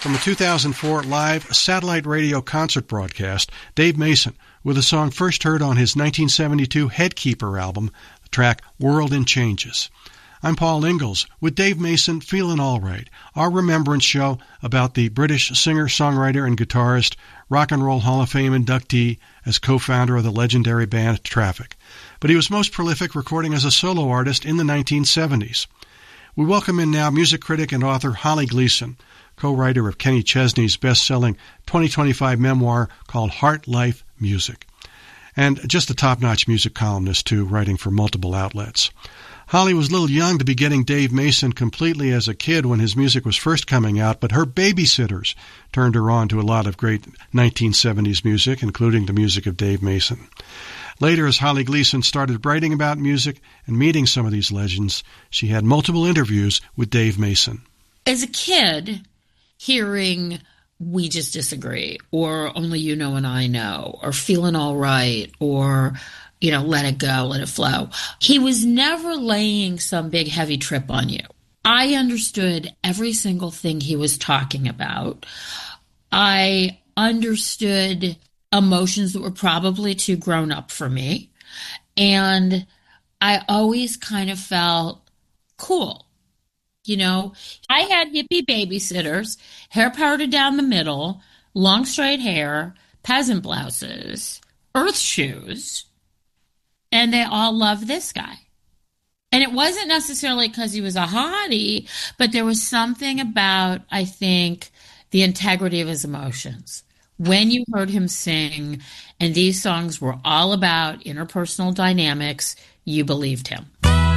From a 2004 live satellite radio concert broadcast, Dave Mason, with a song first heard on his 1972 Headkeeper album, the track World in Changes. I'm Paul Ingalls with Dave Mason, Feelin' All Right, our remembrance show about the British singer, songwriter, and guitarist, Rock and Roll Hall of Fame inductee as co-founder of the legendary band Traffic. But he was most prolific recording as a solo artist in the 1970s. We welcome in now music critic and author Holly Gleason, co-writer of Kenny Chesney's best-selling 2025 memoir called Heart, Life, Music. And just a top-notch music columnist, too, writing for multiple outlets. Holly was a little young to be getting Dave Mason completely as a kid when his music was first coming out, but her babysitters turned her on to a lot of great 1970s music, including the music of Dave Mason. Later, as Holly Gleason started writing about music and meeting some of these legends, she had multiple interviews with Dave Mason. As a kid, hearing We Just Disagree, or Only You Know and I Know, or Feelin' All Right, or Let It Go, Let It Flow. He was never laying some big heavy trip on you. I understood every single thing he was talking about. I understood emotions that were probably too grown up for me. And I always kind of felt cool. I had hippie babysitters, hair powdered down the middle, long straight hair, peasant blouses, earth shoes. And they all loved this guy. And it wasn't necessarily because he was a hottie, but there was something about, I think, the integrity of his emotions. When you heard him sing, and these songs were all about interpersonal dynamics, you believed him.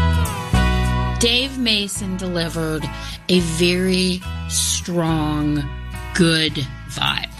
Dave Mason delivered a very strong, good vibe.